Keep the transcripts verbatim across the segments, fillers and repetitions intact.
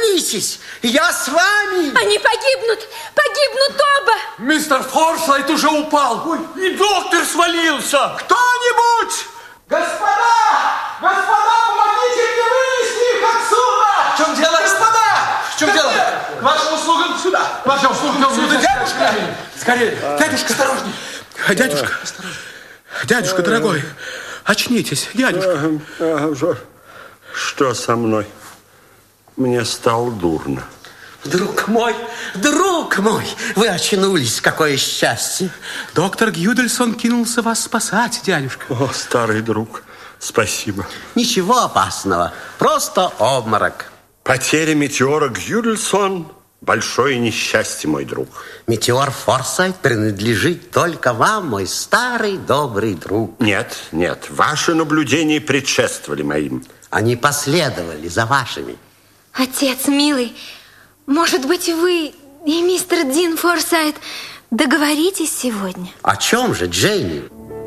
Поторопитесь, я с вами. Они погибнут, погибнут оба. Мистер Форсайт уже упал. Ой, и доктор свалился. Кто-нибудь! Господа! Господа, помогите мне вынести их отсюда! В чем дело, господа? В чем дело? К вашим услугам сюда. К вашим услугам сюда, дядюшка. Скорее, дядюшка, осторожней. Дядюшка, дядюшка, дорогой, очнитесь, дядюшка. Что со мной? Мне стало дурно. Друг мой, друг мой, вы очнулись, какое счастье. Доктор Гюдельсон кинулся вас спасать, дядюшка. О, старый друг, спасибо. Ничего опасного, просто обморок. Потеря метеора Гюдельсон – большое несчастье, мой друг. Метеор Форсайт принадлежит только вам, мой старый добрый друг. Нет, нет, ваши наблюдения предшествовали моим. Они последовали за вашими. Отец, милый, может быть, вы и мистер Дин Форсайт договоритесь сегодня? О чем же, Дженни?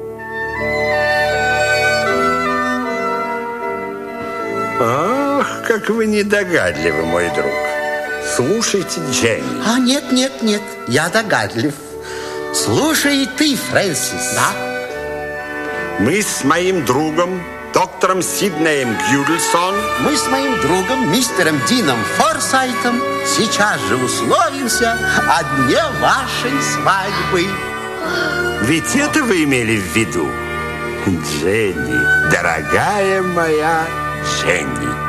Ах, как вы недогадливы, мой друг. Слушайте, Дженни. А, нет, нет, нет, я догадлив. Слушай и ты, Фрэнсис. Да? Мы с моим другом, доктором Сиднеем Гюдельсон, мы с моим другом, мистером Дином Форсайтом, сейчас же условимся о дне вашей свадьбы. Ведь это вы имели в виду? Дженни, дорогая моя Дженни.